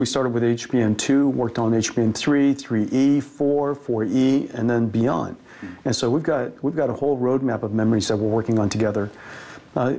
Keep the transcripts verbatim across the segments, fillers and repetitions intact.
We started with H B M two, worked on H B M three, three E, four, four E, and then beyond. And so we've got, we've got a whole roadmap of memories that we're working on together. Uh,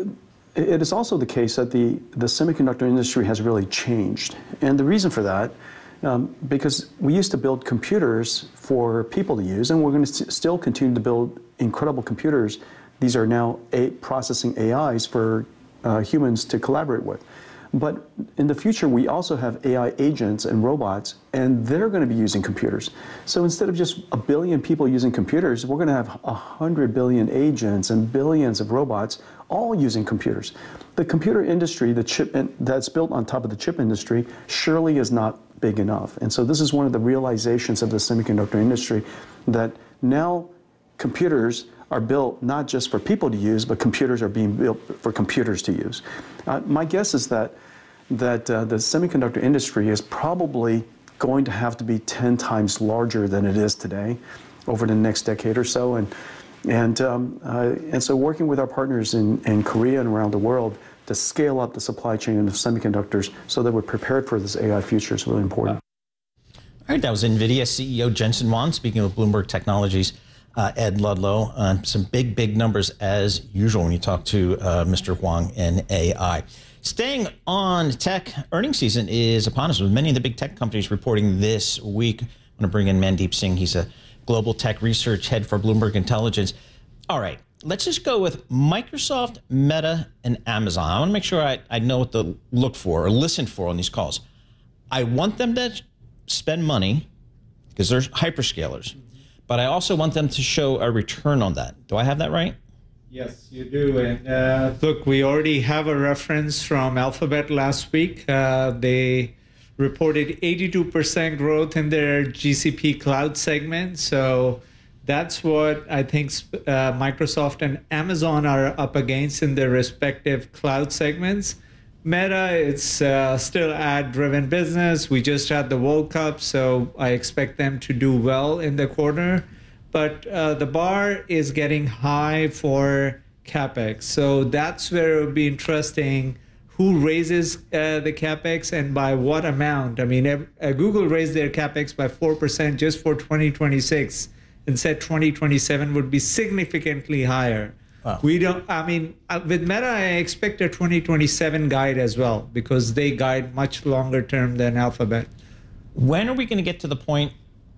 it is also the case that the, the semiconductor industry has really changed. And the reason for that, um, because we used to build computers for people to use, and we're going to still continue to build incredible computers. These are now a processing A Is for uh, humans to collaborate with. But in the future, we also have A I agents and robots, and they're going to be using computers. So instead of just a billion people using computers, we're going to have a hundred billion agents and billions of robots all using computers. The computer industry, the chip that's built on top of the chip industry, surely is not big enough. And so this is one of the realizations of the semiconductor industry, that now computers are built not just for people to use, but computers are being built for computers to use. Uh, my guess is that that uh, the semiconductor industry is probably going to have to be ten times larger than it is today over the next decade or so. And and um, uh, and so working with our partners in, in Korea and around the world to scale up the supply chain of semiconductors so that we're prepared for this A I future is really important. All right, that was NVIDIA C E O Jensen Huang speaking with Bloomberg Technologies. Uh, Ed Ludlow, uh, some big, big numbers as usual when you talk to uh, Mister Huang and A I. Staying on tech, earnings season is upon us with many of the big tech companies reporting this week. I'm going to bring in Mandeep Singh. He's a global tech research head for Bloomberg Intelligence. All right, let's just go with Microsoft, Meta, and Amazon. I want to make sure I, I know what to look for or listen for on these calls. I want them to spend money because they're hyperscalers. But I also want them to show a return on that. Do I have that right? Yes, you do. And uh, look, we already have a reference from Alphabet last week. Uh, they reported eighty-two percent growth in their G C P cloud segment. So that's what I think uh, Microsoft and Amazon are up against in their respective cloud segments. Meta, it's uh, still ad-driven business. We just had the World Cup, so I expect them to do well in the quarter. But uh, the bar is getting high for CapEx. So that's where it would be interesting who raises uh, the CapEx and by what amount. I mean, uh, Google raised their CapEx by four percent just for twenty twenty-six and said twenty twenty-seven would be significantly higher. Wow. We don't, I mean, with Meta, I expect a twenty twenty-seven guide as well, because they guide much longer term than Alphabet. When are we going to get to the point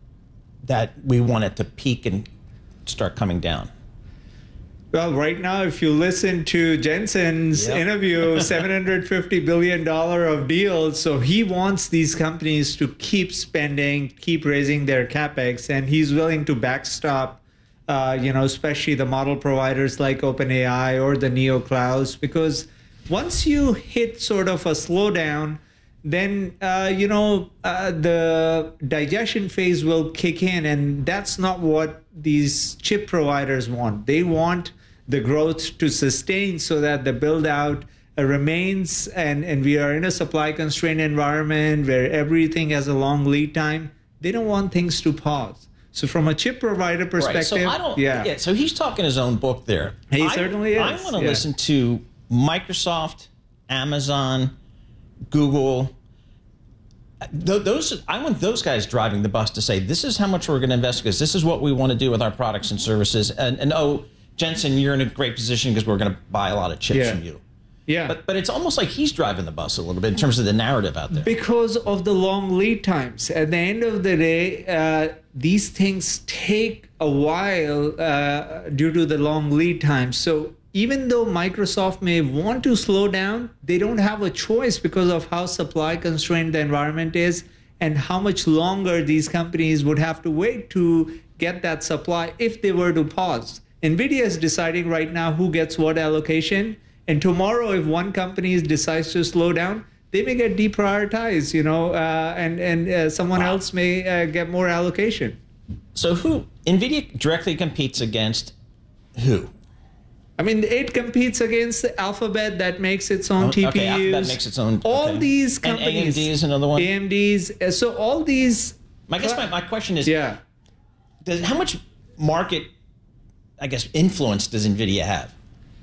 that we want it to peak and start coming down? Well, right now, if you listen to Jensen's yep. interview, seven hundred fifty billion dollars of deals. So he wants these companies to keep spending, keep raising their CapEx, and he's willing to backstop Uh, you know, especially the model providers like OpenAI or the Neo Clouds, because once you hit sort of a slowdown, then, uh, you know, uh, the digestion phase will kick in. And that's not what these chip providers want. They want the growth to sustain so that the build out uh, remains. And, and we are in a supply constrained environment where everything has a long lead time. They don't want things to pause. So from a chip provider perspective, right. so I don't, yeah. yeah. So he's talking his own book there. He I, certainly is. I want to yeah. listen to Microsoft, Amazon, Google. Th those, I want those guys driving the bus to say, this is how much we're going to invest because this is what we want to do with our products and services. And, and oh, Jensen, you're in a great position because we're going to buy a lot of chips yeah. from you. Yeah. But, but it's almost like he's driving the bus a little bit in terms of the narrative out there. Because of the long lead times. At the end of the day, uh, these things take a while uh, due to the long lead times. So even though Microsoft may want to slow down, they don't have a choice because of how supply constrained the environment is and how much longer these companies would have to wait to get that supply if they were to pause. NVIDIA is deciding right now who gets what allocation. And tomorrow, if one company decides to slow down, they may get deprioritized, you know, uh, and, and uh, someone wow. else may uh, get more allocation. So who, NVIDIA directly competes against who? I mean, it competes against Alphabet that makes its own oh, T P Us. Okay, Alphabet makes its own. All okay. these companies. And A M D is another one? A M Ds. So all these. I guess my, my question is, yeah. does, how much market, I guess, influence does NVIDIA have?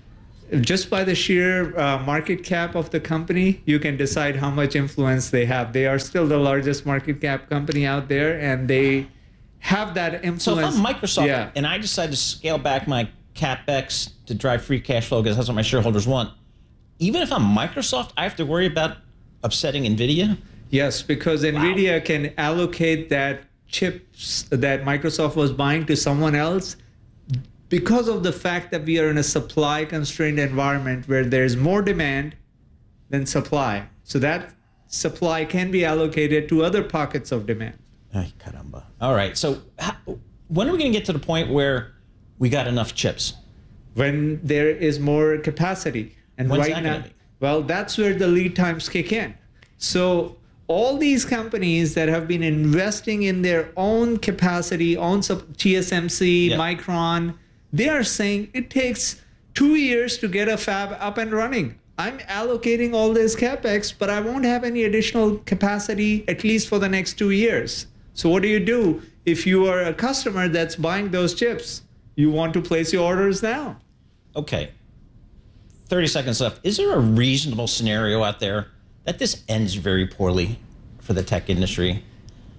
just by the sheer uh, market cap of the company, you can decide how much influence they have. They are still the largest market cap company out there, and they have that influence. So if I'm Microsoft yeah. and I decide to scale back my CapEx to drive free cash flow because that's what my shareholders want, even if I'm Microsoft, I have to worry about upsetting NVIDIA? Yes, because wow. NVIDIA can allocate that chips that Microsoft was buying to someone else because of the fact that we are in a supply-constrained environment where there's more demand than supply. So that supply can be allocated to other pockets of demand. Ay, caramba. All right. So how, when are we going to get to the point where we got enough chips? When there is more capacity. And When's right that now, gonna be? well, that's where the lead times kick in. So all these companies that have been investing in their own capacity, own T S M C, yep. Micron, they are saying it takes two years to get a fab up and running. I'm allocating all this CapEx, but I won't have any additional capacity at least for the next two years. So what do you do if you are a customer that's buying those chips? You want to place your orders now. Okay. thirty seconds left. Is there a reasonable scenario out there that this ends very poorly for the tech industry?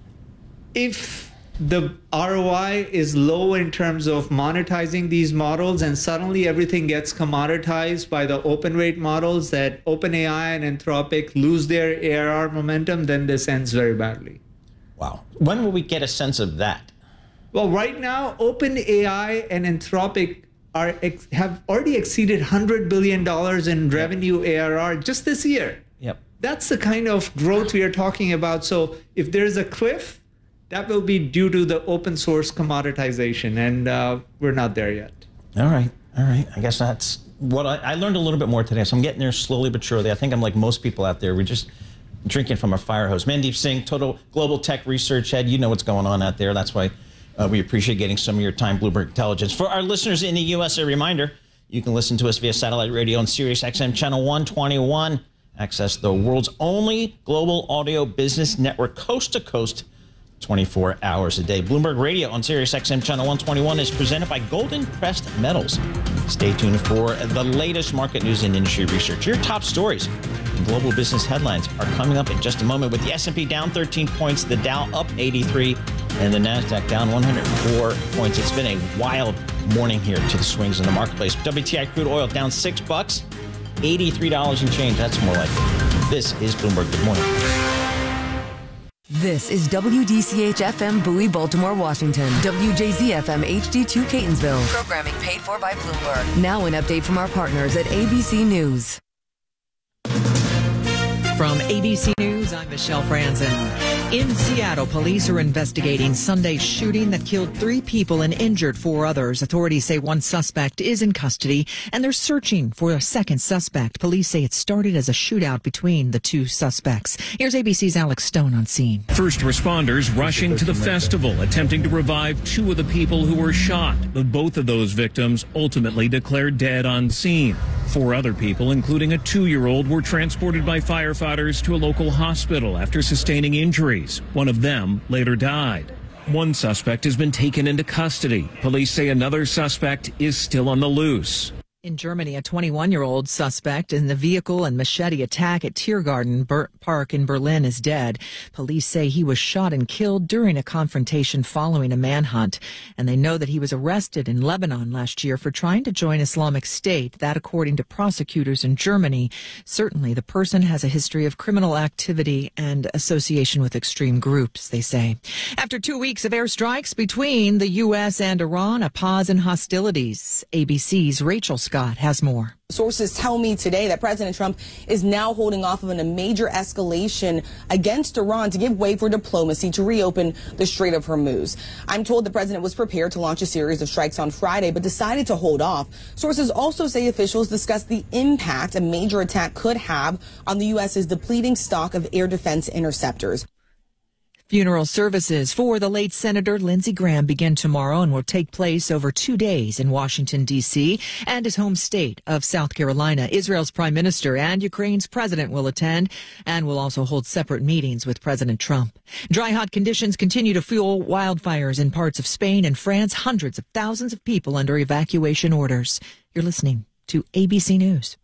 If the R O I is low in terms of monetizing these models and suddenly everything gets commoditized by the open rate models that OpenAI and Anthropic lose their A R R momentum, then this ends very badly. Wow. When will we get a sense of that? Well, right now, OpenAI and Anthropic are ex- have already exceeded one hundred billion dollars in revenue A R R just this year. Yep. That's the kind of growth we are talking about. So if there's a cliff, that will be due to the open source commoditization, and uh, we're not there yet. All right. All right. I guess that's what I, I learned a little bit more today. So I'm getting there slowly but surely. I think I'm like most people out there. We're just drinking from a fire hose. Mandeep Singh, Total Global Tech Research Head. You know what's going on out there. That's why uh, we appreciate getting some of your time, Bloomberg Intelligence. For our listeners in the U S, a reminder, you can listen to us via satellite radio on Sirius X M Channel one twenty-one. Access the world's only global audio business network, coast to coast, twenty-four hours a day. Bloomberg Radio on Sirius X M Channel one twenty-one is presented by Golden Pressed Metals. Stay tuned for the latest market news and industry research. Your top stories and global business headlines are coming up in just a moment, with the S and P down thirteen points, the Dow up eighty-three, and the NASDAQ down one hundred four points. It's been a wild morning here to the swings in the marketplace. W T I crude oil down six bucks, eighty-three dollars and change. That's more like it. This is Bloomberg. Good morning. This is W D C H F M Bowie, Baltimore, Washington. W J Z F M H D two Catonsville. Programming paid for by Bloomberg. Now an update from our partners at A B C News. From A B C News, I'm Michelle Franzen. In Seattle, police are investigating Sunday's shooting that killed three people and injured four others. Authorities say one suspect is in custody, and they're searching for a second suspect. Police say it started as a shootout between the two suspects. Here's A B C's Alex Stone on scene. First responders rushing to the festival, attempting to revive two of the people who were shot. But both of those victims ultimately declared dead on scene. Four other people, including a two-year-old, were transported by firefighters to a local hospital after sustaining injuries. One of them later died. One suspect has been taken into custody. Police say another suspect is still on the loose. In Germany, a twenty-one-year-old suspect in the vehicle and machete attack at Tiergarten Ber- Park in Berlin is dead. Police say he was shot and killed during a confrontation following a manhunt. And they know that he was arrested in Lebanon last year for trying to join Islamic State. That, according to prosecutors in Germany. Certainly, the person has a history of criminal activity and association with extreme groups, they say. After two weeks of airstrikes between the U S and Iran, a pause in hostilities. A B C's Rachel Scott has more. Sources tell me today that President Trump is now holding off on a major escalation against Iran to give way for diplomacy to reopen the Strait of Hormuz. I'm told the president was prepared to launch a series of strikes on Friday, but decided to hold off. Sources also say officials discussed the impact a major attack could have on the U S's depleting stock of air defense interceptors. Funeral services for the late Senator Lindsey Graham begin tomorrow and will take place over two days in Washington, D C and his home state of South Carolina. Israel's prime minister and Ukraine's president will attend and will also hold separate meetings with President Trump. Dry, hot conditions continue to fuel wildfires in parts of Spain and France. Hundreds of thousands of people under evacuation orders. You're listening to A B C News.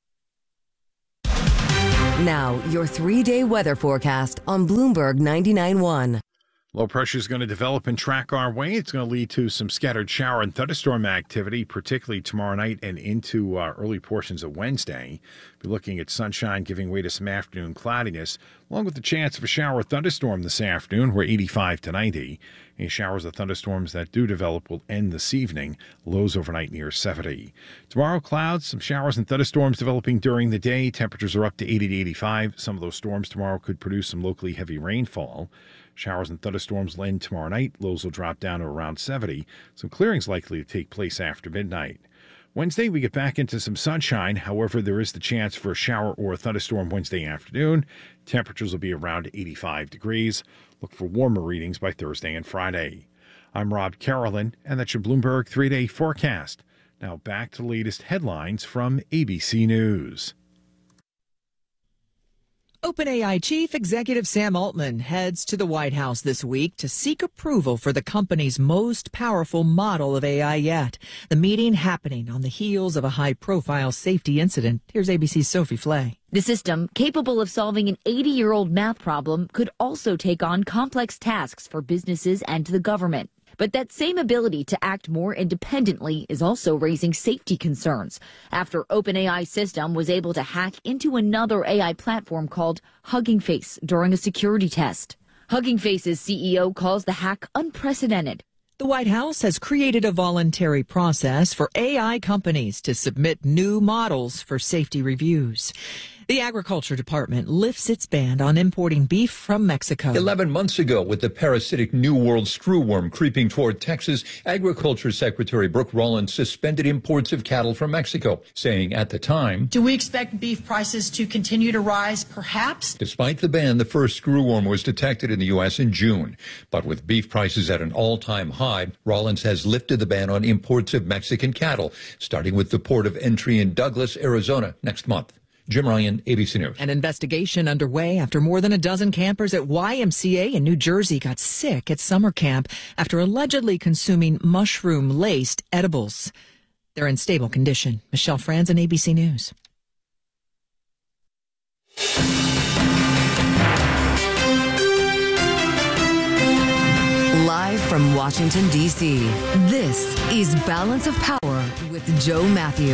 Now, your three-day weather forecast on Bloomberg ninety-nine point one. Low pressure is going to develop and track our way. It's going to lead to some scattered shower and thunderstorm activity, particularly tomorrow night and into uh, early portions of Wednesday. Be looking at sunshine giving way to some afternoon cloudiness, along with the chance of a shower or thunderstorm this afternoon. We're eighty-five to ninety. Any showers or thunderstorms that do develop will end this evening. Lows overnight near seventy. Tomorrow, clouds, some showers and thunderstorms developing during the day. Temperatures are up to eighty to eighty-five. Some of those storms tomorrow could produce some locally heavy rainfall. Showers and thunderstorms end tomorrow night. Lows will drop down to around seventy. Some clearings likely to take place after midnight. Wednesday, we get back into some sunshine. However, there is the chance for a shower or a thunderstorm Wednesday afternoon. Temperatures will be around eighty-five degrees. Look for warmer readings by Thursday and Friday. I'm Rob Carolyn, and that's your Bloomberg three-day forecast. Now back to the latest headlines from A B C News. OpenAI Chief Executive Sam Altman heads to the White House this week to seek approval for the company's most powerful model of A I yet. The meeting happening on the heels of a high-profile safety incident. Here's A B C's Sophie Flay. The system, capable of solving an eighty-year-old math problem, could also take on complex tasks for businesses and the government. But that same ability to act more independently is also raising safety concerns after OpenAI's system was able to hack into another A I platform called Hugging Face during a security test. Hugging Face's C E O calls the hack unprecedented. The White House has created a voluntary process for A I companies to submit new models for safety reviews. The Agriculture Department lifts its ban on importing beef from Mexico. Eleven months ago, with the parasitic New World screwworm creeping toward Texas, Agriculture Secretary Brooke Rollins suspended imports of cattle from Mexico, saying at the time, "Do we expect beef prices to continue to rise? Perhaps." Despite the ban, the first screwworm was detected in the U S in June. But with beef prices at an all-time high, Rollins has lifted the ban on imports of Mexican cattle, starting with the port of entry in Douglas, Arizona, next month. Jim Ryan, A B C News. An investigation underway after more than a dozen campers at Y M C A in New Jersey got sick at summer camp after allegedly consuming mushroom-laced edibles. They're in stable condition. Michelle Franzen, A B C News. Live from Washington, D C, this is Balance of Power with Joe Matthew.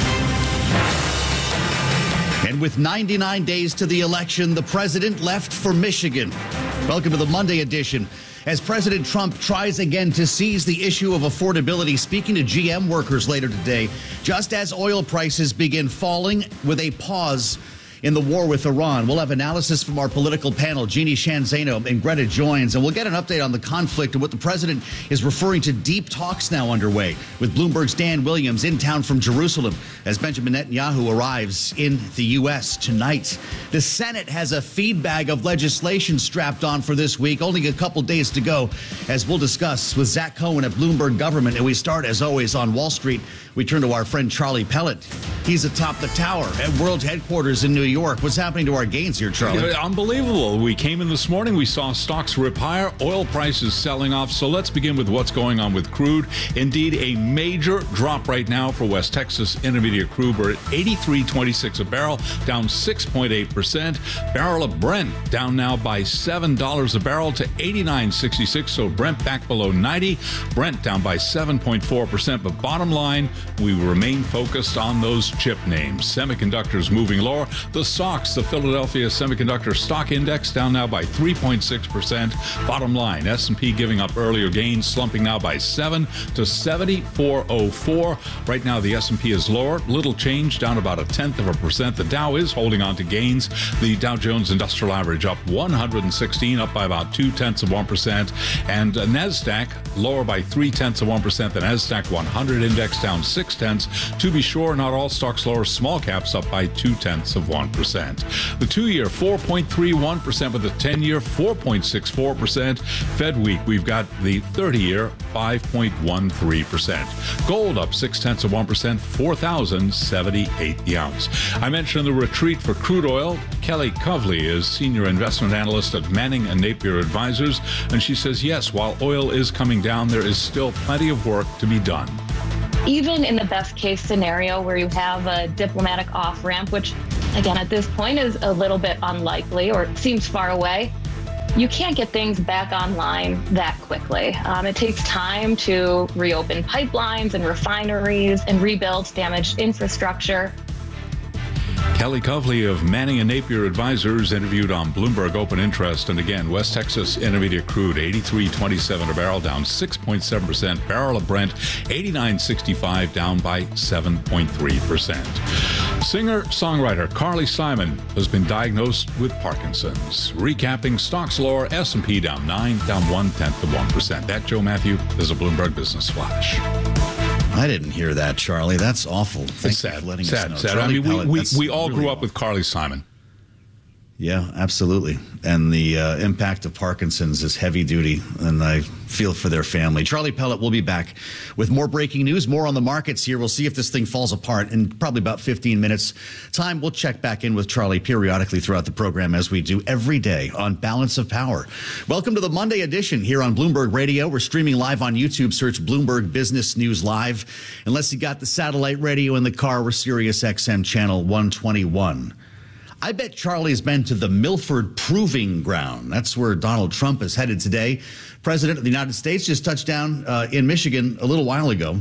And with ninety-nine days to the election, the president left for Michigan. Welcome to the Monday edition. As President Trump tries again to seize the issue of affordability, speaking to G M workers later today, just as oil prices begin falling with a pause in the war with Iran. We'll have analysis from our political panel. Jeannie Shanzano and Greta joins, and we'll get an update on the conflict and what the president is referring to deep talks now underway with Bloomberg's Dan Williams in town from Jerusalem as Benjamin Netanyahu arrives in the U S tonight. The Senate has a feed bag of legislation strapped on for this week. Only a couple days to go, as we'll discuss with Zach Cohen at Bloomberg Government. And we start, as always, on Wall Street. We turn to our friend Charlie Pellet. He's atop the tower at World Headquarters in New York. What's happening to our gains here, Charlie? Yeah, unbelievable. We came in this morning, we saw stocks rip higher, oil prices selling off. So let's begin with what's going on with crude. Indeed, a major drop right now for West Texas Intermediate crude. We're at eighty-three twenty-six a barrel, down six point eight percent. Barrel of Brent down now by seven dollars a barrel to eighty-nine sixty-six. So Brent back below ninety. Brent down by seven point four percent. But bottom line, we remain focused on those chip names. Semiconductors moving lower. The S O X, the Philadelphia Semiconductor Stock Index, down now by three point six percent. Bottom line, S and P giving up earlier gains, slumping now by seven to seventy-four oh four. Right now, the S and P is lower. Little change, down about a tenth of a percent. The Dow is holding on to gains. The Dow Jones Industrial Average up one hundred sixteen, up by about two tenths of one percent. And NASDAQ lower by three tenths of one percent. The NASDAQ one hundred index down six tenths. To be sure, not all stocks lower. Small caps up by two tenths of one percent. The two-year four point three one percent, with the ten-year four point six four percent. Fed week, we've got the thirty-year five point one three percent. Gold up six tenths of one percent, four thousand seventy-eight the ounce. I mentioned the retreat for crude oil. Kelly Kovley is senior investment analyst at Manning and Napier Advisors, and she says yes, while oil is coming down, there is still plenty of work to be done. even in the best case scenario where you have a diplomatic off-ramp, which again at this point is a little bit unlikely or seems far away, you can't get things back online that quickly. Um, it takes time to reopen pipelines and refineries and rebuild damaged infrastructure. Kelly Coveley of Manning and Napier Advisors interviewed on Bloomberg Open Interest. And again, West Texas Intermediate crude eighty-three twenty-seven a barrel, down six point seven percent. Barrel of Brent eighty-nine sixty-five, down by seven point three percent. Singer-songwriter Carly Simon has been diagnosed with Parkinson's. Recapping stocks lower, S and P down nine, down one-tenth of one percent. That, Joe Matthew, is a Bloomberg Business Flash. I didn't hear that, Charlie. That's awful. Thank it's sad. you for letting sad, us know. sad. I mean, Pellet, we, we, we all really grew up awful. with Carly Simon. Yeah, absolutely. And the uh, impact of Parkinson's is heavy duty, and I feel for their family. Charlie Pellet will be back with more breaking news, more on the markets here. We'll see if this thing falls apart in probably about fifteen minutes. Time, we'll check back in with Charlie periodically throughout the program, as we do every day on Balance of Power. Welcome to the Monday edition here on Bloomberg Radio. We're streaming live on YouTube. Search Bloomberg Business News Live. Unless you got the satellite radio in the car, we're Sirius X M channel one twenty-one. I bet Charlie's been to the Milford Proving Ground. That's where Donald Trump is headed today. President of the United States just touched down uh, in Michigan a little while ago.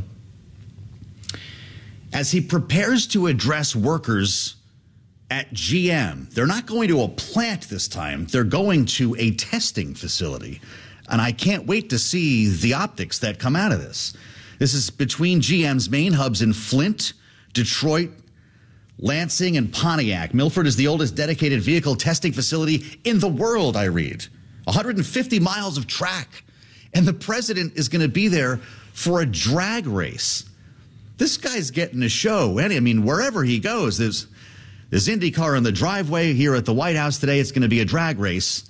As he prepares to address workers at G M, they're not going to a plant this time. They're going to a testing facility. And I can't wait to see the optics that come out of this. This is between G M's main hubs in Flint, Detroit, Lansing, and Pontiac. Milford is the oldest dedicated vehicle testing facility in the world, I read. one hundred fifty miles of track. And the president is going to be there for a drag race. This guy's getting a show. And I mean, wherever he goes, there's, there's IndyCar in the driveway. Here at the White House today, it's going to be a drag race.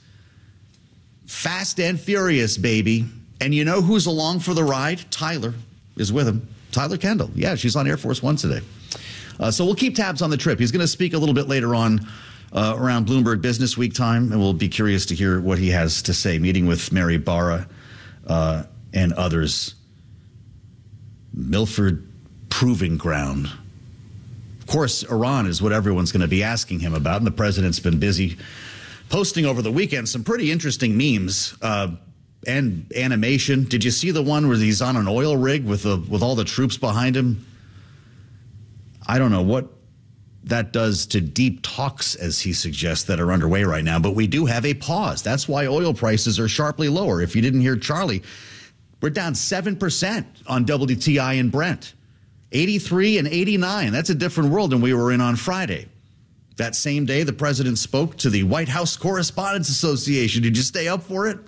Fast and furious, baby. And you know who's along for the ride? Tyler is with him. Tyler Kendall. Yeah, she's on Air Force One today. Uh, so we'll keep tabs on the trip. He's going to speak a little bit later on uh, around Bloomberg Business Week time, and we'll be curious to hear what he has to say, meeting with Mary Barra uh, and others. Milford Proving Ground. Of course, Iran is what everyone's going to be asking him about, and the president's been busy posting over the weekend some pretty interesting memes uh, and animation. Did you see the one where he's on an oil rig with, the, with all the troops behind him? I don't know what that does to deep talks, as he suggests, that are underway right now. But we do have a pause. That's why oil prices are sharply lower. If you didn't hear Charlie, we're down seven percent on W T I and Brent. eighty-three and eighty-nine. That's a different world than we were in on Friday. That same day, the president spoke to the White House Correspondents Association. Did you stay up for it?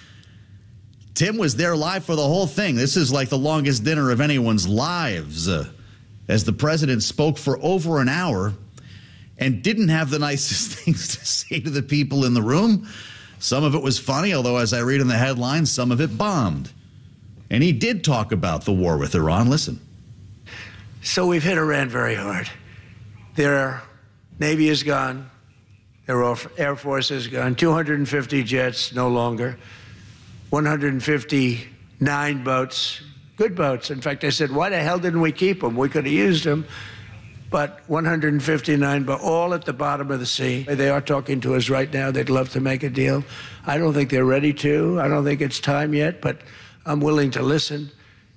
Tim was there live for the whole thing. This is like the longest dinner of anyone's lives. Uh, as the president spoke for over an hour and didn't have the nicest things to say to the people in the room. Some of it was funny, although as I read in the headlines, some of it bombed. And he did talk about the war with Iran. Listen. So we've hit Iran very hard. Their Navy is gone. Their Air Force is gone. two hundred fifty jets, no longer. one hundred fifty-nine boats. Good boats. In fact, I said, why the hell didn't we keep them? We could have used them. But one hundred fifty-nine, but all at the bottom of the sea. They are talking to us right now. They'd love to make a deal. I don't think they're ready to. I don't think it's time yet, but I'm willing to listen.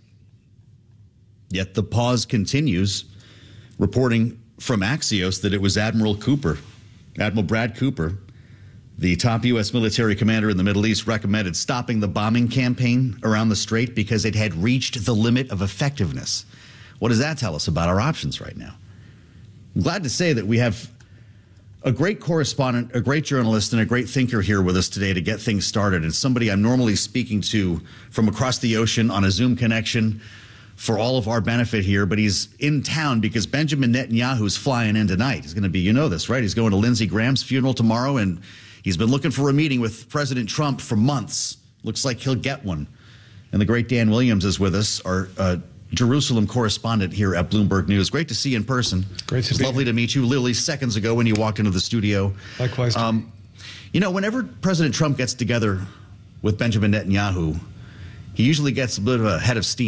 Yet the pause continues, reporting from Axios that it was Admiral Cooper, Admiral Brad Cooper, the top U S military commander in the Middle East, recommended stopping the bombing campaign around the Strait because it had reached the limit of effectiveness. What does that tell us about our options right now? I'm glad to say that we have a great correspondent, a great journalist, and a great thinker here with us today to get things started. It's somebody I'm normally speaking to from across the ocean on a Zoom connection for all of our benefit here, but he's in town because Benjamin Netanyahu's flying in tonight. He's going to be, you know this, right? He's going to Lindsey Graham's funeral tomorrow, and he's been looking for a meeting with President Trump for months. Looks like he'll get one. And the great Dan Williams is with us, our uh, Jerusalem correspondent here at Bloomberg News. Great to see you in person. Great to be be lovely here. to meet you literally seconds ago when you walked into the studio. Likewise. Um, you know, whenever President Trump gets together with Benjamin Netanyahu, he usually gets a bit of a head of steam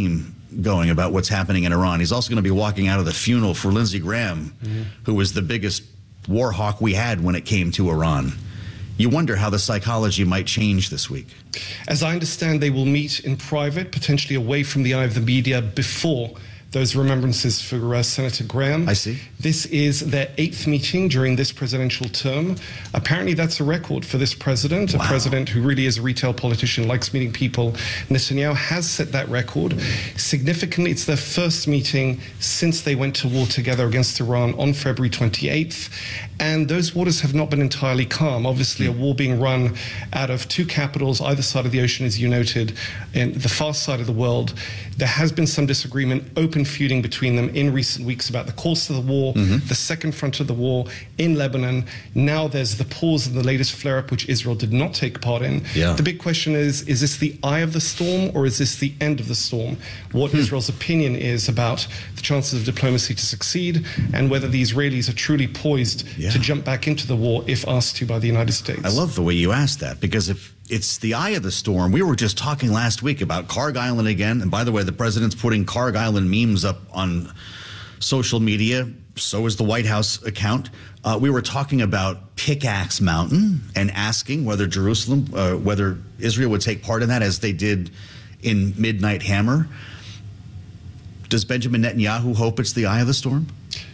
going about what's happening in Iran. He's also going to be walking out of the funeral for Lindsey Graham, mm-hmm. who was the biggest war hawk we had when it came to Iran. You wonder how the psychology might change this week. As I understand, they will meet in private, potentially away from the eye of the media, before those remembrances for uh, Senator Graham. I see. This is their eighth meeting during this presidential term. Apparently, that's a record for this president, wow. a president who really is a retail politician, likes meeting people. Netanyahu has set that record. Significantly, it's their first meeting since they went to war together against Iran on February twenty-eighth. And those waters have not been entirely calm. Obviously, a war being run out of two capitals, either side of the ocean, as you noted, in the far side of the world. There has been some disagreement, open feuding between them in recent weeks about the course of the war, mm-hmm. the second front of the war in Lebanon. Now there's the pause in the latest flare-up, which Israel did not take part in. Yeah. The big question is, is this the eye of the storm or is this the end of the storm? What hmm. Israel's opinion is about the chances of diplomacy to succeed and whether the Israelis are truly poised yeah. to jump back into the war if asked to by the United States. I love the way you asked that, because if it's the eye of the storm, we were just talking last week about Karg Island again. And by the way, the president's putting Karg Island memes up on social media. So is the White House account. Uh, we were talking about Pickaxe Mountain and asking whether Jerusalem, uh, whether Israel would take part in that as they did in Midnight Hammer. Does Benjamin Netanyahu hope it's the eye of the storm?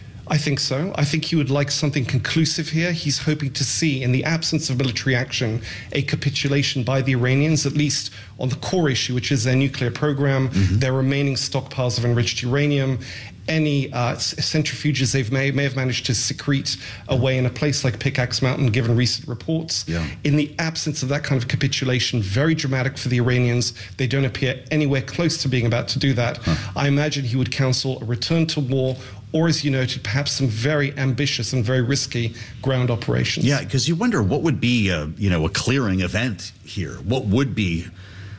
I think so. I think he would like something conclusive here. He's hoping to see, in the absence of military action, a capitulation by the Iranians, at least on the core issue, which is their nuclear program, mm-hmm. their remaining stockpiles of enriched uranium, any uh, centrifuges they've may, may have managed to secrete away in a place like Pickaxe Mountain, given recent reports. Yeah. In the absence of that kind of capitulation, very dramatic for the Iranians. They don't appear anywhere close to being about to do that. Huh. I imagine he would counsel a return to war, or, as you noted, perhaps some very ambitious and very risky ground operations. Yeah, because you wonder what would be, a, you know, a clearing event here. What would be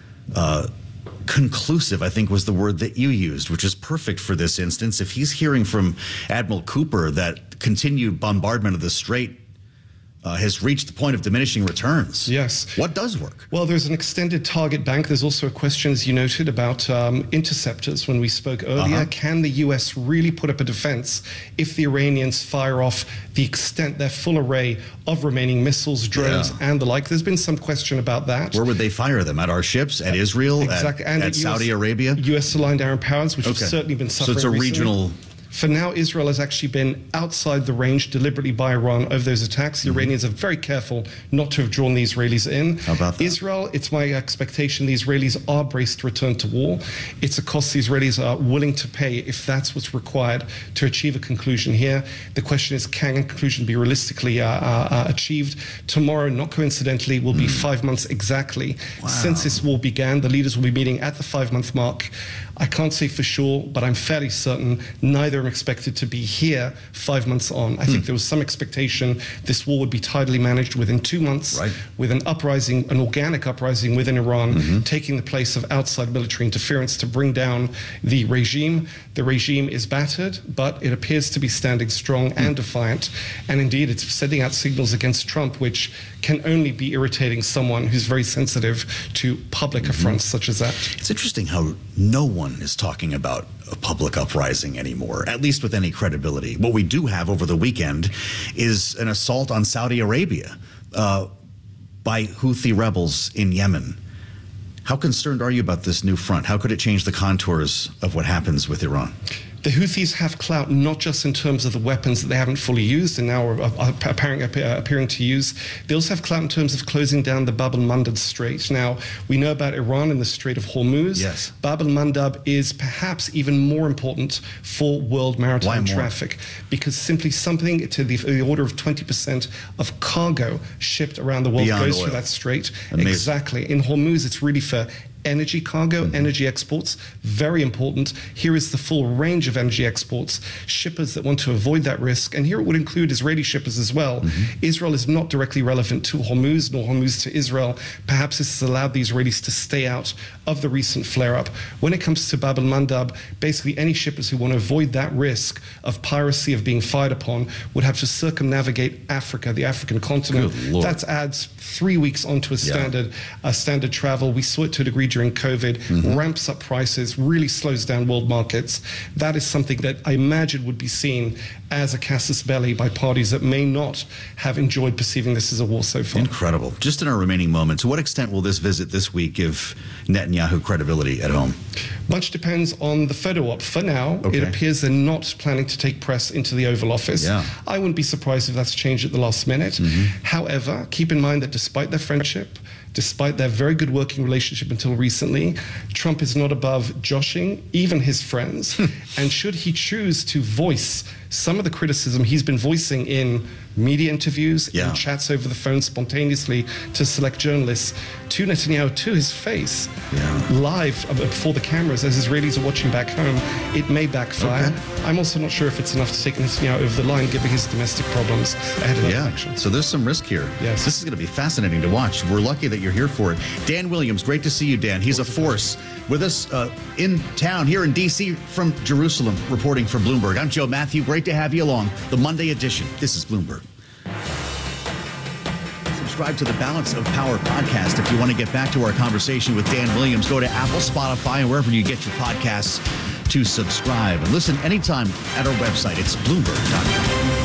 uh, conclusive, I think was the word that you used, which is perfect for this instance. If he's hearing from Admiral Cooper that continued bombardment of the Strait Uh, has reached the point of diminishing returns. Yes. What does work? Well, there's an extended target bank. There's also a question, as you noted, about um, interceptors when we spoke earlier. Uh-huh. Can the U S really put up a defense if the Iranians fire off the extent, their full array of remaining missiles, drones, yeah. and the like? There's been some question about that. Where would they fire them? At our ships? At Israel? Exactly. At, and at, at Saudi Arabia? U S-aligned armed powers, which okay. have certainly been suffering So it's a recently. regional... For now, Israel has actually been outside the range deliberately by Iran of those attacks. The mm-hmm. Iranians are very careful not to have drawn the Israelis in. How about that? Israel, it's my expectation the Israelis are braced to return to war. It's a cost the Israelis are willing to pay if that's what's required to achieve a conclusion here. The question is, can a conclusion be realistically uh, uh, achieved? Tomorrow, not coincidentally, will be mm. five months exactly wow. since this war began. The leaders will be meeting at the five-month mark. I can't say for sure, but I'm fairly certain neither am expected to be here five months on. I hmm. think there was some expectation this war would be tidily managed within two months, right. with an uprising, an organic uprising within Iran, mm-hmm. taking the place of outside military interference to bring down the regime. The regime is battered, but it appears to be standing strong hmm. and defiant. And indeed, it's sending out signals against Trump, which can only be irritating someone who's very sensitive to public mm-hmm. affronts such as that. It's interesting how no one is talking about a public uprising anymore, at least with any credibility. What we do have over the weekend is an assault on Saudi Arabia uh, by Houthi rebels in Yemen. How concerned are you about this new front? How could it change the contours of what happens with Iran? The Houthis have clout not just in terms of the weapons that they haven't fully used and now are, are appearing, appearing to use. They also have clout in terms of closing down the Bab el-Mandab Strait. Now, we know about Iran and the Strait of Hormuz. Yes. Bab el-Mandab is perhaps even more important for world maritime traffic because simply something to the, the order of twenty percent of cargo shipped around the world Beyond goes oil. through that strait. Amazing. Exactly. In Hormuz, it's really for energy cargo, mm-hmm. energy exports, very important. Here is the full range of energy exports, shippers that want to avoid that risk, and here it would include Israeli shippers as well. Mm-hmm. Israel is not directly relevant to Hormuz, nor Hormuz to Israel. Perhaps this has allowed the Israelis to stay out of the recent flare-up. When it comes to Bab el-Mandab, basically any shippers who want to avoid that risk of piracy, of being fired upon, would have to circumnavigate Africa, the African continent. That adds three weeks onto a standard, yeah. a standard travel. We saw it to a degree during COVID, mm-hmm. ramps up prices, really slows down world markets. That is something that I imagine would be seen as a casus belli by parties that may not have enjoyed perceiving this as a war so far. Incredible. Just in our remaining moments, to what extent will this visit this week give Netanyahu credibility at home? Much depends on the photo op. For now, okay. it appears they're not planning to take press into the Oval Office. Yeah. I wouldn't be surprised if that's changed at the last minute. Mm-hmm. However, keep in mind that despite their friendship, despite their very good working relationship until recently, Trump is not above joshing even his friends. And should he choose to voice some of the criticism he's been voicing in media interviews, yeah. in chats over the phone spontaneously to select journalists, to Netanyahu, to his face, yeah. live before the cameras as Israelis are watching back home, it may backfire. Okay. I'm also not sure if it's enough to take Netanyahu over the line, given his domestic problems ahead of that yeah. election. So there's some risk here. Yes. This is going to be fascinating to watch. We're lucky that you're here for it. Dan Williams, great to see you, Dan. He's a force with us uh, in town here in D C from Jerusalem, reporting for Bloomberg. I'm Joe Matthew. Great to have you along. The Monday edition. This is Bloomberg. Subscribe to the Balance of Power podcast. If you want to get back to our conversation with Dan Williams, go to Apple, Spotify, and wherever you get your podcasts to subscribe. And listen anytime at our website. It's Bloomberg dot com.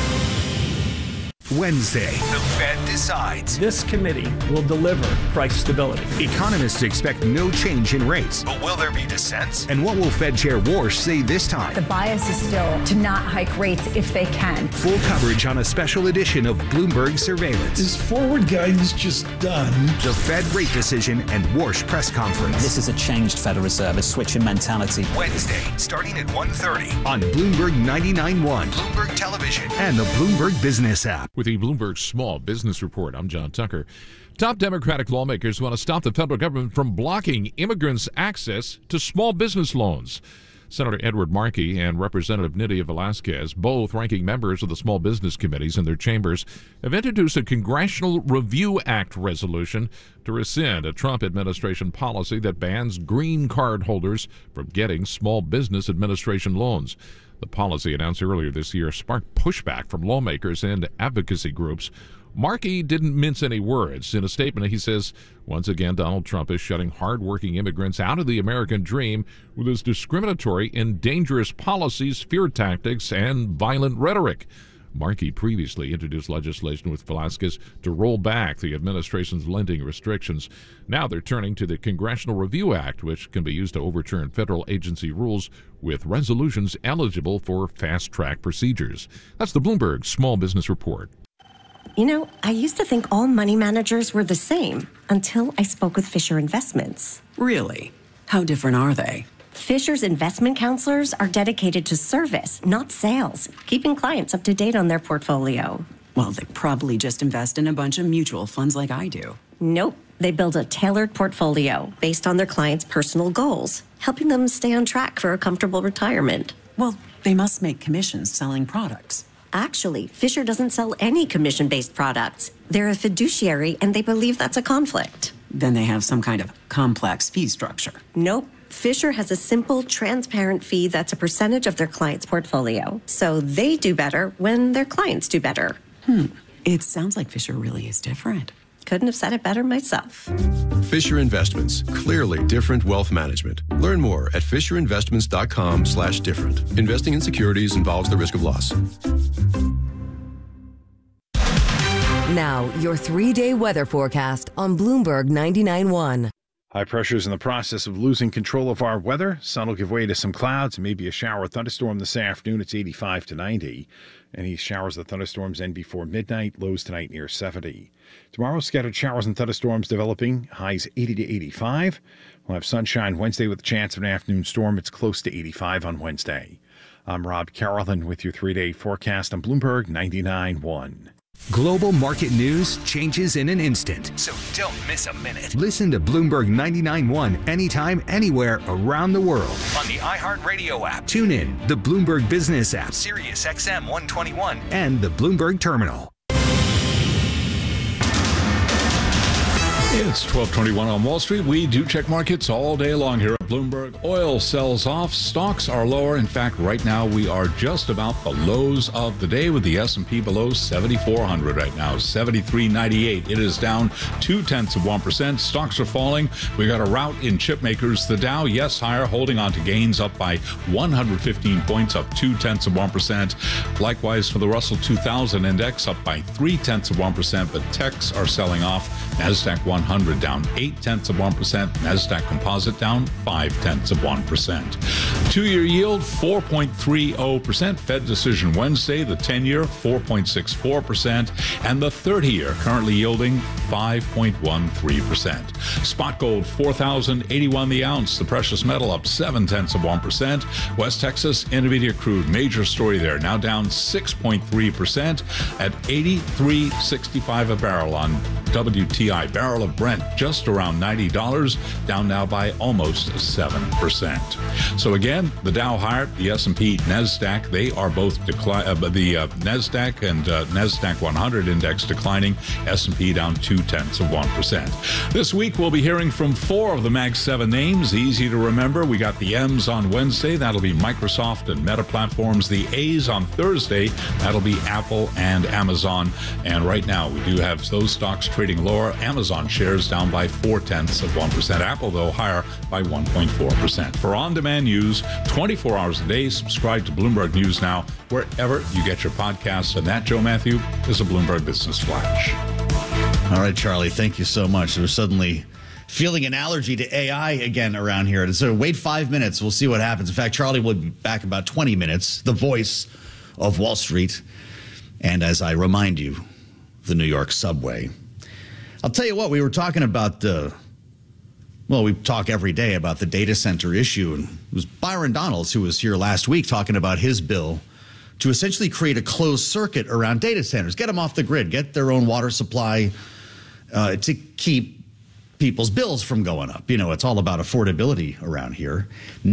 Wednesday, the Fed decides. This committee will deliver price stability. Economists expect no change in rates. But will there be dissents? And what will Fed Chair Warsh say this time? The bias is still to not hike rates if they can. Full coverage on a special edition of Bloomberg Surveillance. Is forward guidance just done? The Fed rate decision and Warsh press conference. This is a changed Federal Reserve, a switch in mentality. Wednesday, starting at one thirty on Bloomberg ninety-nine point one, Bloomberg Television, and the Bloomberg Business app. With the Bloomberg Small Business Report, I'm John Tucker. Top Democratic lawmakers want to stop the federal government from blocking immigrants' access to small business loans. Senator Edward Markey and Representative Nydia Velázquez, both ranking members of the small business committees in their chambers, have introduced a Congressional Review Act resolution to rescind a Trump administration policy that bans green card holders from getting small business administration loans. The policy, announced earlier this year, sparked pushback from lawmakers and advocacy groups. Markey didn't mince any words. In a statement, he says, once again, Donald Trump is shutting hardworking immigrants out of the American dream with his discriminatory and dangerous policies, fear tactics, and violent rhetoric. Markey previously introduced legislation with Velázquez to roll back the administration's lending restrictions. Now they're turning to the Congressional Review Act, which can be used to overturn federal agency rules with resolutions eligible for fast-track procedures. That's the Bloomberg Small Business Report. You know, I used to think all money managers were the same until I spoke with Fisher Investments. Really? How different are they? Fisher's investment counselors are dedicated to service, not sales, keeping clients up to date on their portfolio. Well, they probably just invest in a bunch of mutual funds like I do. Nope. They build a tailored portfolio based on their clients' personal goals, helping them stay on track for a comfortable retirement. Well, they must make commissions selling products. Actually, Fisher doesn't sell any commission-based products. They're a fiduciary, and they believe that's a conflict. Then they have some kind of complex fee structure. Nope. Fisher has a simple, transparent fee that's a percentage of their client's portfolio. So they do better when their clients do better. Hmm. It sounds like Fisher really is different. Couldn't have said it better myself. Fisher Investments. Clearly different wealth management. Learn more at fisherinvestments.com slash different. Investing in securities involves the risk of loss. Now, your three-day weather forecast on Bloomberg ninety-nine point one. High pressure is in the process of losing control of our weather. Sun will give way to some clouds, maybe a shower or thunderstorm this afternoon. It's eighty-five to ninety. Any showers or thunderstorms end before midnight. Lows tonight near seventy. Tomorrow, scattered showers and thunderstorms developing. Highs eighty to eighty-five. We'll have sunshine Wednesday with a chance of an afternoon storm. It's close to eighty-five on Wednesday. I'm Rob Carolyn with your three-day forecast on Bloomberg ninety-nine point one. Global market news changes in an instant. So don't miss a minute. Listen to Bloomberg ninety-nine point one anytime, anywhere around the world. On the iHeartRadio app. Tune in, the Bloomberg Business app. Sirius X M one twenty-one. And the Bloomberg Terminal. It's twelve twenty-one on Wall Street. We do check markets all day long here. Bloomberg. Oil sells off. Stocks are lower. In fact, right now we are just about the lows of the day with the S and P below seventy-four hundred right now, seventy-three ninety-eight. It is down two tenths of one percent. Stocks are falling. We got a rout in chip makers. The Dow, yes, higher, holding on to gains up by one hundred fifteen points, up two tenths of one percent. Likewise for the Russell two thousand index, up by three tenths of one percent. But techs are selling off. NASDAQ one hundred down eight tenths of one percent. NASDAQ Composite down five tenths of one percent. Two-year yield four point three zero percent. Fed decision Wednesday. The ten-year four point six four percent, and the thirty-year currently yielding five point one three percent. Spot gold four thousand eighty-one the ounce. The precious metal up seven tenths of one percent. West Texas Intermediate crude, major story there, now down six point three percent at eighty-three sixty-five a barrel on W T I. Barrel of Brent just around ninety dollars, down now by almost seven percent. So again, the Dow higher, the S and P, NASDAQ, they are both decline. Uh, the uh, NASDAQ and uh, NASDAQ one hundred index declining. S and P down two tenths of one percent. This week we'll be hearing from four of the Mag seven names. Easy to remember. We got the M's on Wednesday. That'll be Microsoft and Meta Platforms. The A's on Thursday. That'll be Apple and Amazon. And right now we do have those stocks trading lower. Amazon shares down by four tenths of one percent. Apple, though, higher by one point four percent. For on-demand news, twenty-four hours a day, subscribe to Bloomberg News Now wherever you get your podcasts. And that, Joe Matthew, is a Bloomberg Business Flash. All right, Charlie, thank you so much. We're suddenly feeling an allergy to A I again around here. So wait five minutes. We'll see what happens. In fact, Charlie will be back in about twenty minutes, the voice of Wall Street. And as I remind you, the New York subway. I'll tell you what, we were talking about the, well, we talk every day about the data center issue. And it was Byron Donalds who was here last week talking about his bill to essentially create a closed circuit around data centers, get them off the grid, get their own water supply uh, to keep people's bills from going up. You know, it's all about affordability around here.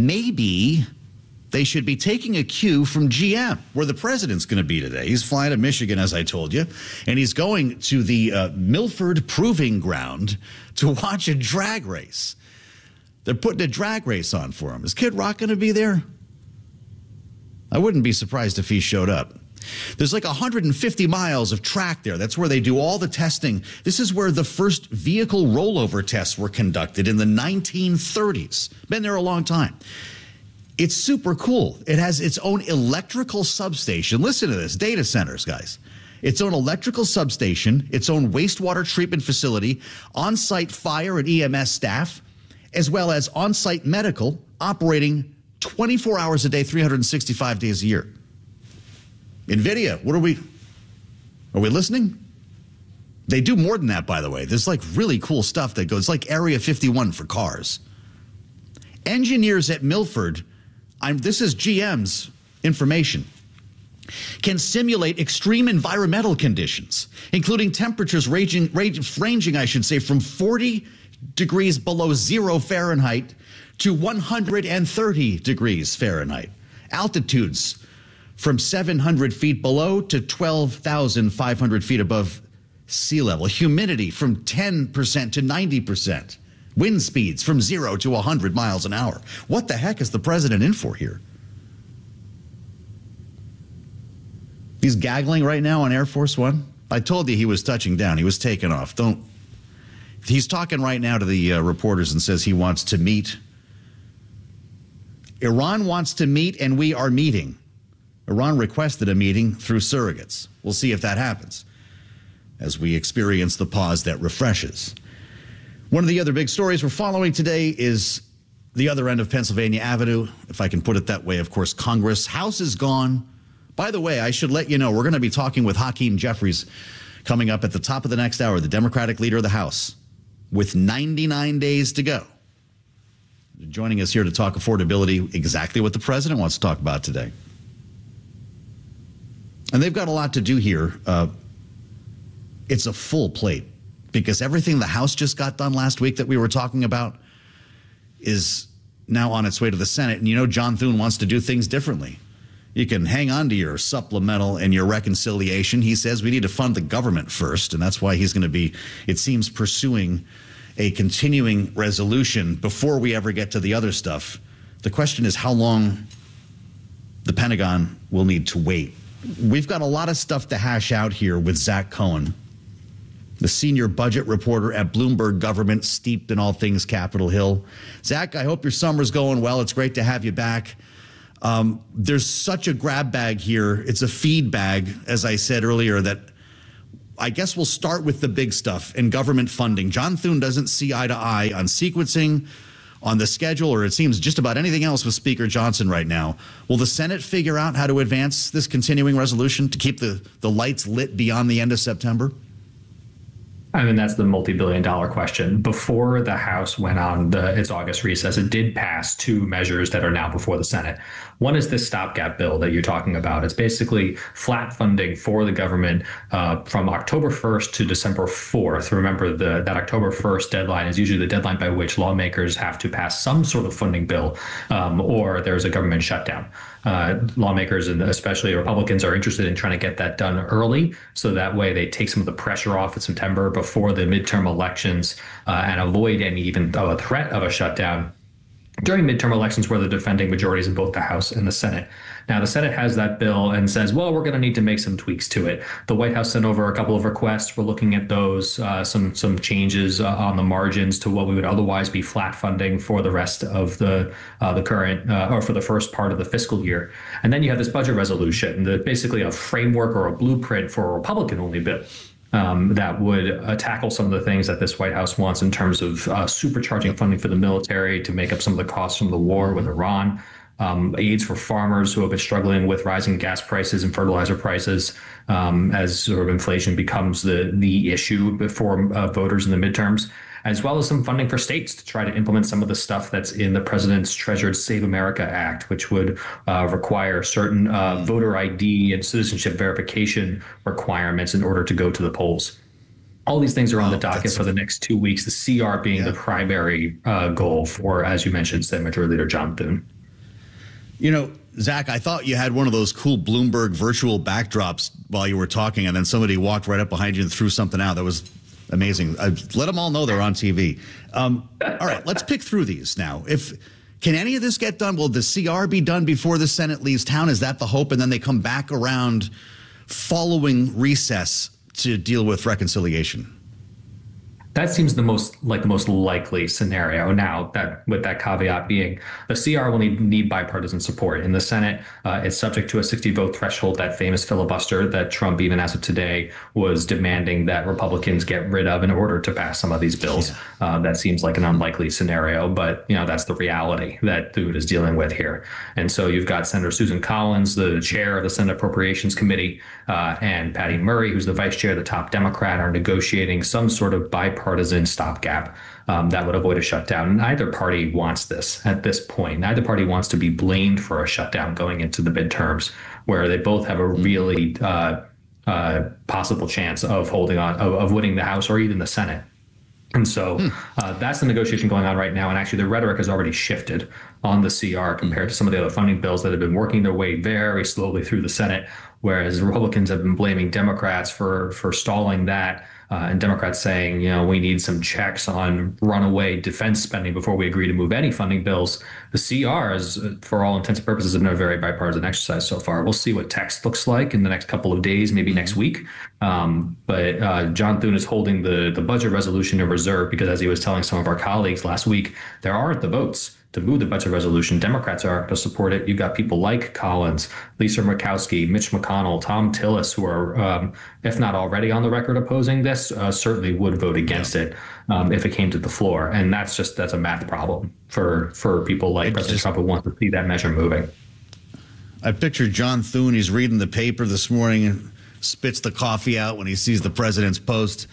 Maybe they should be taking a cue from G M, where the president's going to be today. He's flying to Michigan, as I told you, and he's going to the uh, Milford Proving Ground to watch a drag race. They're putting a drag race on for him. Is Kid Rock going to be there? I wouldn't be surprised if he showed up. There's like one hundred fifty miles of track there. That's where they do all the testing. This is where the first vehicle rollover tests were conducted in the nineteen thirties. Been there a long time. It's super cool. It has its own electrical substation. Listen to this. Data centers, guys. Its own electrical substation, its own wastewater treatment facility, on-site fire and E M S staff, as well as on-site medical operating twenty-four hours a day, three hundred sixty-five days a year. NVIDIA, what are we, are we listening? They do more than that, by the way. There's like really cool stuff that goes, like Area fifty-one for cars. Engineers at Milford, I'm, this is G M's information, can simulate extreme environmental conditions, including temperatures ranging, ranging, I should say, from forty degrees below zero Fahrenheit to one hundred thirty degrees Fahrenheit. Altitudes from seven hundred feet below to twelve thousand five hundred feet above sea level. Humidity from ten percent to ninety percent. Wind speeds from zero to one hundred miles an hour. What the heck is the president in for here? He's gaggling right now on Air Force One. I told you he was touching down. He was taking off. Don't. He's talking right now to the uh, reporters and says he wants to meet. Iran wants to meet, and we are meeting. Iran requested a meeting through surrogates. We'll see if that happens as we experience the pause that refreshes. One of the other big stories we're following today is the other end of Pennsylvania Avenue, if I can put it that way. Of course, Congress. House is gone. By the way, I should let you know, we're going to be talking with Hakeem Jeffries coming up at the top of the next hour, the Democratic leader of the House, with ninety-nine days to go. Joining us here to talk affordability, exactly what the president wants to talk about today. And they've got a lot to do here. Uh, it's a full plate because everything the House just got done last week that we were talking about is now on its way to the Senate. And you know, John Thune wants to do things differently. You can hang on to your supplemental and your reconciliation. He says we need to fund the government first, and that's why he's going to be, it seems, pursuing a continuing resolution before we ever get to the other stuff. The question is how long the Pentagon will need to wait. We've got a lot of stuff to hash out here with Zach Cohen, the senior budget reporter at Bloomberg Government, steeped in all things Capitol Hill. Zach, I hope your summer's going well. It's great to have you back. Um, there's such a grab bag here. It's a feed bag, as I said earlier, that I guess we'll start with the big stuff and government funding. John Thune doesn't see eye to eye on sequencing, on the schedule, or it seems just about anything else with Speaker Johnson right now. Will the Senate figure out how to advance this continuing resolution to keep the, the lights lit beyond the end of September? I mean, that's the multi-billion dollar question. Before the House went on the, its August recess, it did pass two measures that are now before the Senate. One is this stopgap bill that you're talking about. It's basically flat funding for the government uh, from October first to December fourth. Remember, the, that October first deadline is usually the deadline by which lawmakers have to pass some sort of funding bill um, or there's a government shutdown. Uh, lawmakers and especially Republicans are interested in trying to get that done early, so that way they take some of the pressure off in September before the midterm elections uh, and avoid any even uh, threat of a shutdown during midterm elections where the defending majorities in both the House and the Senate. Now, the Senate has that bill and says, well, we're going to need to make some tweaks to it. The White House sent over a couple of requests. We're looking at those, uh, some some changes uh, on the margins to what we would otherwise be flat funding for the rest of the uh, the current uh, or for the first part of the fiscal year. And then you have this budget resolution, the, basically a framework or a blueprint for a Republican-only bill. Um, that would uh, tackle some of the things that this White House wants in terms of uh, supercharging funding for the military to make up some of the costs from the war with Iran, um, aids for farmers who have been struggling with rising gas prices and fertilizer prices um, as sort of inflation becomes the, the issue for uh, voters in the midterms, as well as some funding for states to try to implement some of the stuff that's in the president's treasured Save America Act, which would uh, require certain uh, voter I D and citizenship verification requirements in order to go to the polls. All these things are on oh, the docket for the next two weeks, the C R being yeah. the primary uh, goal for, as you mentioned, Senate Majority Leader John Thune. You know, Zach, I thought you had one of those cool Bloomberg virtual backdrops while you were talking, and then somebody walked right up behind you and threw something out. That was amazing. Uh, let them all know they're on T V. Um, all right, let's pick through these now. If can any of this get done? Will the C R be done before the Senate leaves town? Is that the hope? And then they come back around following recess to deal with reconciliation? That seems the most like the most likely scenario. Now, that with that caveat being, the C R will need, need bipartisan support in the Senate. Uh, it's subject to a sixty vote threshold, that famous filibuster that Trump, even as of today, was demanding that Republicans get rid of in order to pass some of these bills. Yeah. Uh, that seems like an unlikely scenario, but you know that's the reality that Thune is dealing with here. And so you've got Senator Susan Collins, the chair of the Senate Appropriations Committee, uh, and Patty Murray, who's the vice chair, the top Democrat, are negotiating some sort of bipartisan partisan stopgap um, that would avoid a shutdown. Neither party wants this at this point. Neither party wants to be blamed for a shutdown going into the midterms, where they both have a really uh, uh, possible chance of holding on, of, of winning the House or even the Senate. And so uh, that's the negotiation going on right now. And actually, the rhetoric has already shifted on the C R compared to some of the other funding bills that have been working their way very slowly through the Senate, whereas Republicans have been blaming Democrats for for stalling that. Uh, and Democrats saying, you know, we need some checks on runaway defense spending before we agree to move any funding bills. The C R is, for all intents and purposes, been a very bipartisan exercise so far. We'll see what text looks like in the next couple of days, maybe next week. Um, but uh, John Thune is holding the, the budget resolution in reserve because, as he was telling some of our colleagues last week, there aren't the votes to move the budget resolution. Democrats are to support it. You've got people like Collins, Lisa Murkowski, Mitch McConnell, Tom Tillis, who are, um, if not already on the record opposing this, uh, certainly would vote against yeah. it um, if it came to the floor. And that's just, that's a math problem for, for people like it's President just, Trump who want to see that measure moving. I pictured John Thune. He's reading the paper this morning and spits the coffee out when he sees the president's post.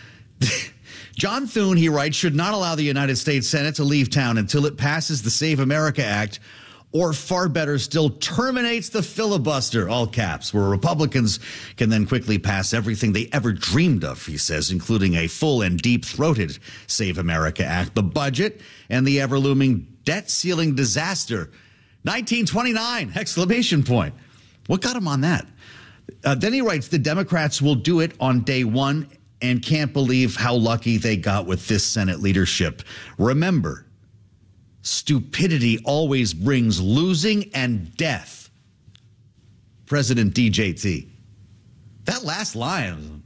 John Thune, he writes, should not allow the United States Senate to leave town until it passes the Save America Act, or far better still, terminates the filibuster, all caps, where Republicans can then quickly pass everything they ever dreamed of, he says, including a full and deep-throated Save America Act, the budget, and the ever-looming debt ceiling disaster. nineteen twenty-nine, exclamation point. What got him on that? Uh, then he writes, the Democrats will do it on day one and can't believe how lucky they got with this Senate leadership. Remember, stupidity always brings losing and death. President D J T. That last line,